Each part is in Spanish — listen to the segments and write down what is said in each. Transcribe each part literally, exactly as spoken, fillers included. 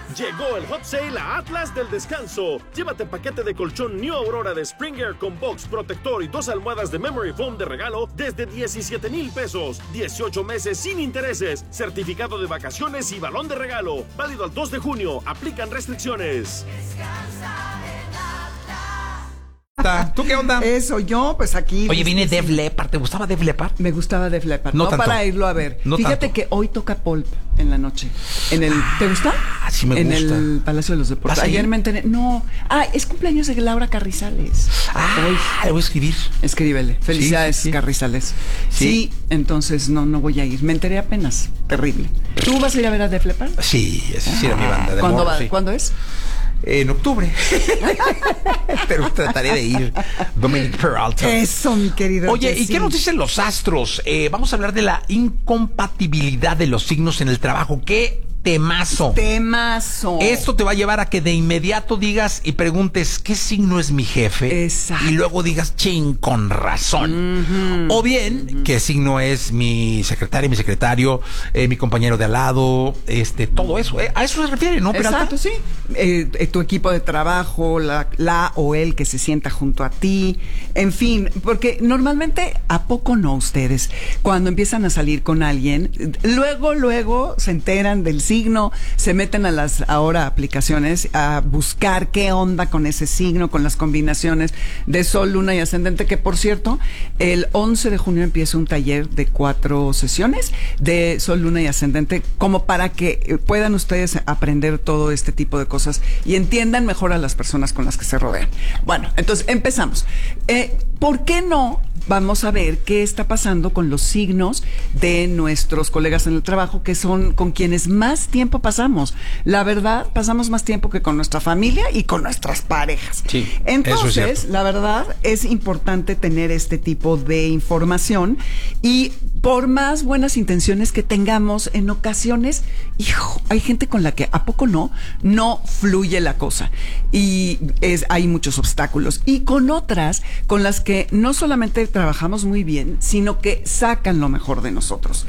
Llegó el hot sale a Atlas del Descanso. Llévate paquete de colchón New Aurora de Springer con box, protector y dos almohadas de Memory Foam de regalo desde diecisiete mil pesos. dieciocho meses sin intereses. Certificado de vacaciones y balón de regalo. Válido al dos de junio. Aplican restricciones. Descansa en Atlas. ¿Tú qué onda? Eso, yo pues aquí... Oye, viene Def Leppard. ¿Te gustaba Def Leppard? Me gustaba Def Leppard, No no, tanto. para irlo a ver. No Fíjate tanto. que hoy toca Pulp en la noche. En el, ¿te gusta? Ah, sí me en gusta. En el Palacio de los Deportes. ¿Vas a ir? Ayer me enteré. No. Ah, es cumpleaños de Laura Carrizales. Ah, Hoy. le voy a escribir. Escríbele. Felicidades, Sí, sí, sí. Carrizales. Sí. Sí. entonces no, no voy a ir. Me enteré apenas. Terrible. ¿Tú vas a ir a ver a Def Leppard? Sí, esa sí era mi banda de ¿Cuándo, morro, va- sí. ¿Cuándo es? En octubre. Pero trataré de ir. Dominic Peralta. Eso, mi querido. Oye, ¿y Jessy. qué nos dicen los astros? Eh, vamos a hablar de la incompatibilidad de los signos en el trabajo. ¡Qué temazo! Temazo. Esto te va a llevar a que de inmediato digas y preguntes, ¿qué signo es mi jefe? Exacto. Y luego digas, ching, con razón. O bien, ¿qué signo es mi secretaria, mi secretario, eh, mi compañero de al lado? Este, todo eso. ¿eh? A eso se refiere, ¿no, Peralta? Exacto, sí. Eh, eh, tu equipo de trabajo, la, la o el que se sienta junto a ti, en fin, porque normalmente, ¿a poco no ustedes? Cuando empiezan a salir con alguien, luego, luego se enteran del signo, se meten a las ahora aplicaciones a buscar qué onda con ese signo, con las combinaciones de Sol, Luna y Ascendente, que por cierto, el once de junio empieza un taller de cuatro sesiones de Sol, Luna y Ascendente, como para que eh, puedan ustedes aprender todo este tipo de cosas y entiendan mejor a las personas con las que se rodean. Bueno, entonces empezamos. Eh, ¿Por qué no? Vamos a ver qué está pasando con los signos de nuestros colegas en el trabajo, que son con quienes más tiempo pasamos. La verdad, pasamos más tiempo que con nuestra familia y con nuestras parejas. Sí, Entonces, eso es cierto. la verdad, es importante tener este tipo de información y por más buenas intenciones que tengamos, en ocasiones, hijo, hay gente con la que, ¿a poco no? No fluye la cosa y es, hay muchos obstáculos. Y con otras, con las que no solamente trabajamos muy bien, sino que sacan lo mejor de nosotros.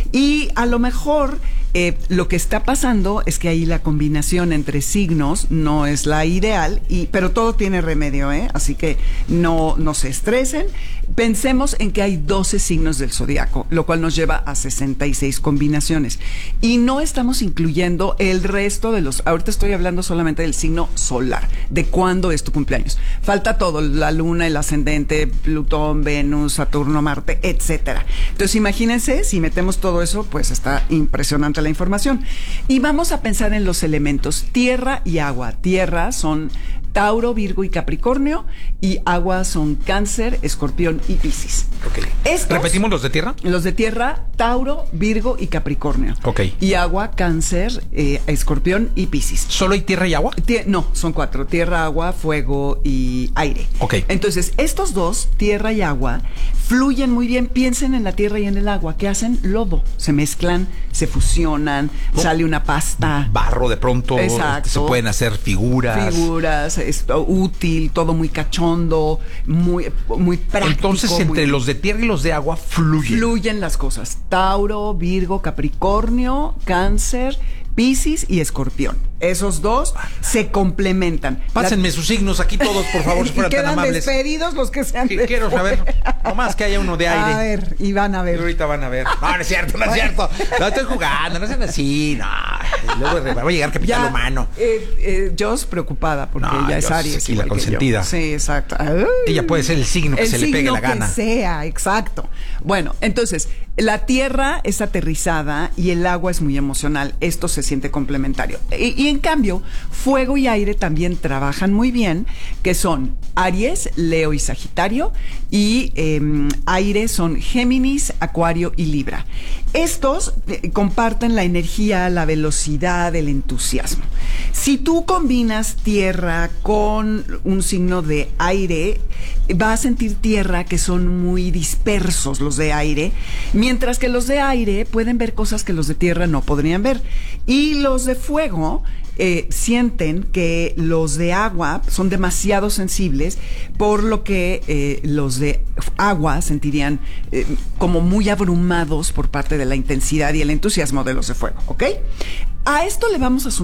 Y a lo mejor eh, lo que está pasando es que ahí la combinación entre signos no es la ideal, y, pero todo tiene remedio, ¿eh? Así que no, no se estresen. Pensemos en que hay doce signos del zodiaco, lo cual nos lleva a sesenta y seis combinaciones. Y no estamos incluyendo el resto de los... Ahorita estoy hablando solamente del signo solar, de cuándo es tu cumpleaños. Falta todo, la luna, el ascendente, Plutón, Venus, Saturno, Marte, etcétera. Entonces imagínense, si metemos todo eso, pues está impresionante la información. Y vamos a pensar en los elementos tierra y agua. Tierra son Tauro, Virgo y Capricornio, y agua son Cáncer, Escorpión y Piscis. Ok. Estos, ¿Repetimos los de tierra? los de tierra, Tauro, Virgo y Capricornio. Ok. Y agua, Cáncer, eh, Escorpión y Piscis. ¿Solo hay tierra y agua? Tie- no, son cuatro: tierra, agua, fuego y aire. Ok. Entonces, estos dos, tierra y agua, fluyen muy bien. Piensen en la tierra y en el agua. ¿Qué hacen? Lodo. Se mezclan, se fusionan, ¿No? sale una pasta. Barro de pronto. Exacto. Se pueden hacer figuras. Figuras, es útil, todo muy cachondo, muy, muy práctico. Entonces, entre muy- los de tierra y los de agua fluyen. fluyen las cosas. Tauro, Virgo, Capricornio, Cáncer, Piscis y Escorpión. Esos dos se complementan. Pásenme sus signos aquí todos, por favor, si y fueran tan quedan amables. despedidos los que sean Que- Quiero saber, nomás que haya uno de aire. A ver, y van a Y ver. ahorita van a ver. No, no es cierto, no es cierto. No estoy jugando, no sean así. No. Y luego voy a llegar capital humano. Eh, eh, Jos preocupada porque No, ella es Jos, Aries. aquí la igual que yo. consentida. Sí, exacto. Ay. Ella puede ser el signo que El se le pegue la signo gana. que sea, exacto. Bueno, entonces, la tierra es aterrizada y el agua es muy emocional. Esto se siente complementario. Y, y en cambio, fuego y aire también trabajan muy bien, que son Aries, Leo y Sagitario, y eh, aire son Géminis, Acuario y Libra. Estos eh, comparten la energía, la velocidad, el entusiasmo. Si tú combinas tierra con un signo de aire, vas a sentir tierra que son muy dispersos los de aire, mientras que los de aire pueden ver cosas que los de tierra no podrían ver. Y los de fuego eh, sienten que los de agua son demasiado sensibles, por lo que eh, los de agua sentirían eh, como muy abrumados por parte de la intensidad y el entusiasmo de los de fuego, ¿ok? A esto le vamos a sumar